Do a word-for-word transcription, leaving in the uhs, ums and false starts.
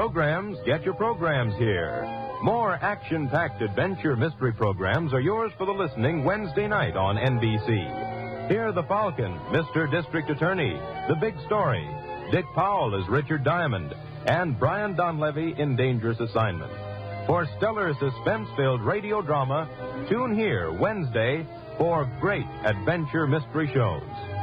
programs, get your programs here. More action-packed adventure mystery programs are yours for the listening Wednesday night on N B C. Hear The Falcon, Mister District Attorney, The Big Story, Dick Powell as Richard Diamond, and Brian Donlevy in Dangerous Assignment. For stellar suspense-filled radio drama, tune here Wednesday for great adventure mystery shows.